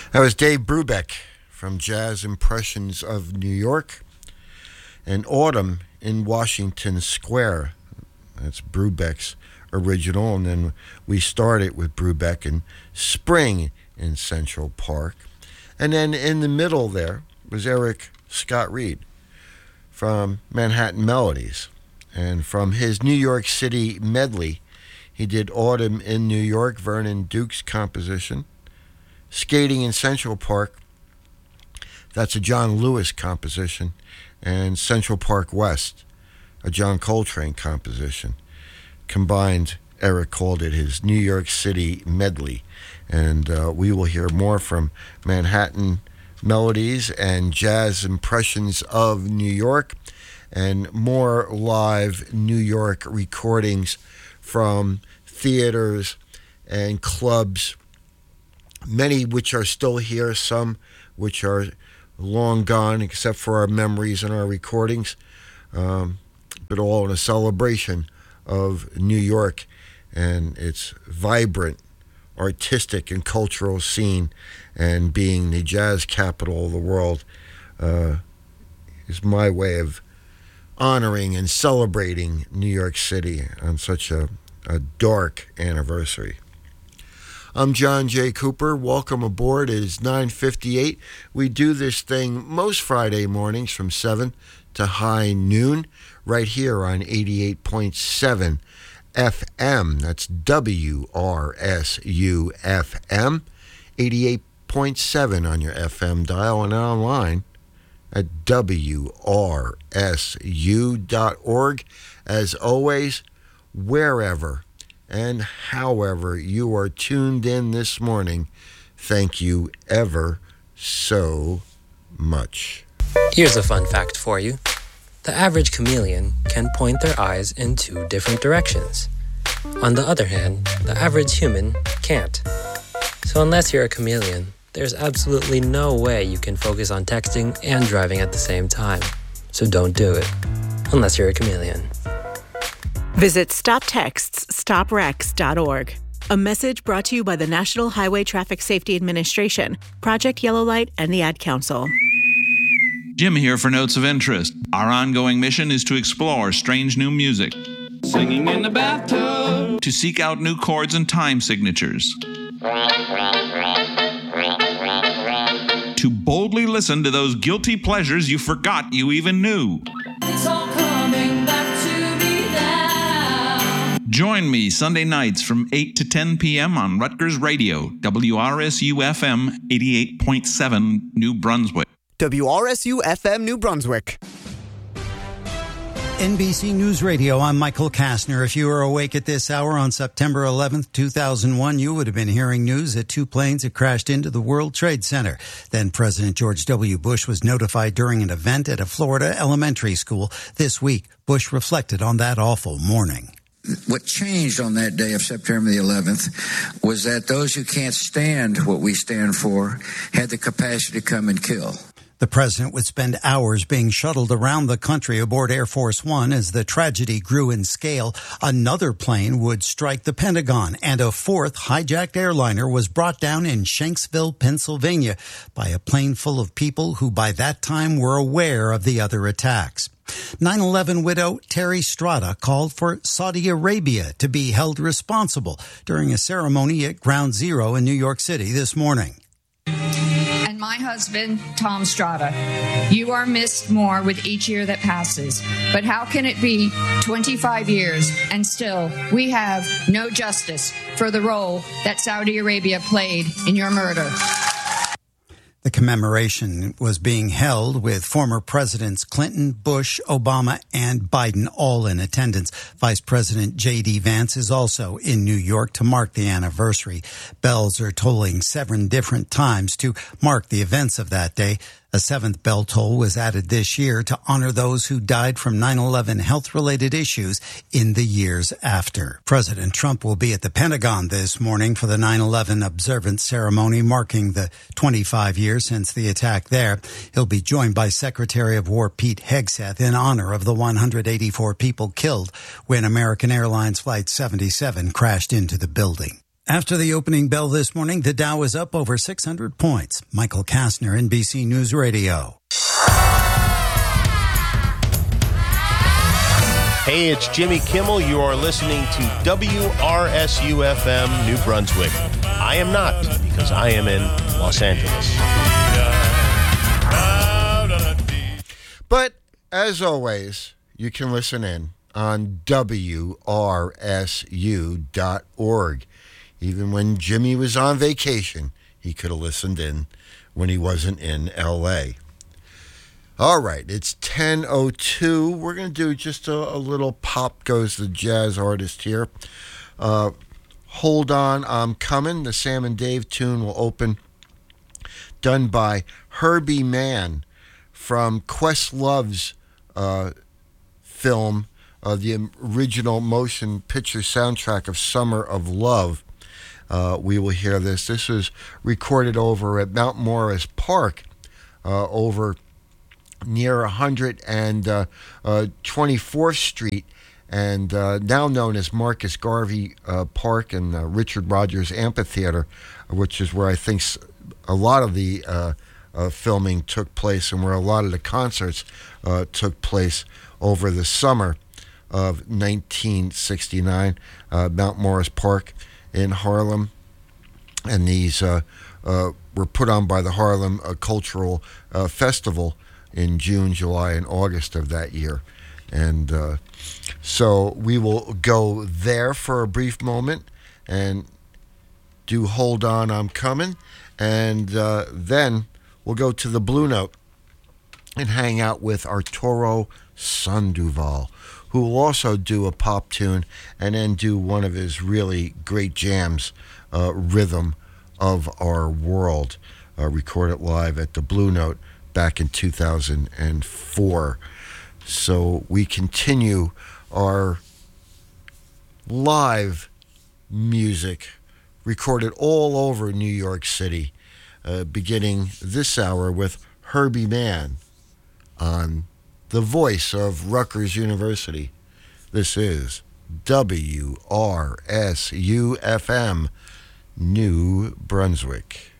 That was Dave Brubeck from Jazz Impressions of New York and Autumn in Washington Square. That's Brubeck's original, and then we started with Brubeck and Spring in Central Park. And then in the middle there was Eric Scott Reed from Manhattan Melodies. And from his New York City medley, he did Autumn in New York, Vernon Duke's composition. Skating in Central Park, that's a John Lewis composition. And Central Park West, a John Coltrane composition. Combined, Eric called it his New York City medley. And we will hear more from Manhattan Melodies and Jazz Impressions of New York, and more live New York recordings from theaters and clubs, many which are still here, some which are long gone except for our memories and our recordings, but all in a celebration of New York and its vibrant artistic and cultural scene, and being the jazz capital of the world is my way of honoring and celebrating New York City on such a dark anniversary. I'm John J. Cooper. Welcome aboard. It is 9:58. We do this thing most Friday mornings from 7 to high noon right here on 88.7 FM. That's WRSU FM, 88.7 on your FM dial, and online at WRSU.org. As always, wherever and however you are tuned in this morning, thank you ever so much. Here's a fun fact for you. The average chameleon can point their eyes in 2 different directions. On the other hand, the average human can't. So unless you're a chameleon, there's absolutely no way you can focus on texting and driving at the same time. So don't do it, unless you're a chameleon. Visit StopTextsStopWrecks.org. A message brought to you by the National Highway Traffic Safety Administration, Project Yellow Light, and the Ad Council. Jim here for Notes of Interest. Our ongoing mission is to explore strange new music, singing in the bathtub, to seek out new chords and time signatures, to boldly listen to those guilty pleasures you forgot you even knew. It's all coming back to me now. Join me Sunday nights from 8 to 10 p.m. on Rutgers Radio, WRSU-FM 88.7 New Brunswick. WRSU-FM New Brunswick. NBC News Radio, I'm Michael Kastner. If you were awake at this hour on September 11th, 2001, you would have been hearing news that 2 planes had crashed into the World Trade Center. Then President George W. Bush was notified during an event at a Florida elementary school. This week, Bush reflected on that awful morning. What changed on that day of September the 11th was that those who can't stand what we stand for had the capacity to come and kill. The president would spend hours being shuttled around the country aboard Air Force One as the tragedy grew in scale. Another plane would strike the Pentagon, and a 4th hijacked airliner was brought down in Shanksville, Pennsylvania, by a plane full of people who by that time were aware of the other attacks. 9/11 widow Terry Strada called for Saudi Arabia to be held responsible during a ceremony at Ground Zero in New York City this morning. And my husband, Tom Strada, you are missed more with each year that passes. But how can it be 25 years and still we have no justice for the role that Saudi Arabia played in your murder? The commemoration was being held with former presidents Clinton, Bush, Obama, and Biden all in attendance. Vice President J.D. Vance is also in New York to mark the anniversary. Bells are tolling 7 different times to mark the events of that day. A 7th bell toll was added this year to honor those who died from 9/11 health-related issues in the years after. President Trump will be at the Pentagon this morning for the 9/11 observance ceremony marking the 25 years since the attack there. He'll be joined by Secretary of War Pete Hegseth in honor of the 184 people killed when American Airlines Flight 77 crashed into the building. After the opening bell this morning, the Dow is up over 600 points. Michael Kastner, NBC News Radio. Hey, it's Jimmy Kimmel. You are listening to WRSU-FM New Brunswick. I am not, because I am in Los Angeles. But, as always, you can listen in on WRSU.org. Even when Jimmy was on vacation, he could have listened in when he wasn't in L.A. All right, it's 10:02. We're going to do just a little Pop Goes the Jazz artist here. Hold On, I'm Coming. The Sam and Dave tune will open, done by Herbie Mann from Questlove's film, the original motion picture soundtrack of Summer of Love. We will hear this. This was recorded over at Mount Morris Park, over near 124th Street, and now known as Marcus Garvey Park and Richard Rogers Amphitheater, which is where I think a lot of the filming took place and where a lot of the concerts took place over the summer of 1969, Mount Morris Park in Harlem. And these were put on by the Harlem Cultural Festival in June, July, and August of that year. And so we will go there for a brief moment and do Hold On, I'm Coming. And then we'll go to the Blue Note and hang out with Arturo Sandoval, who will also do a pop tune and then do one of his really great jams, Rhythm of Our World, recorded live at the Blue Note back in 2004. So we continue our live music recorded all over New York City, beginning this hour with Herbie Mann on the voice of Rutgers University. This is WRSU-FM, New Brunswick.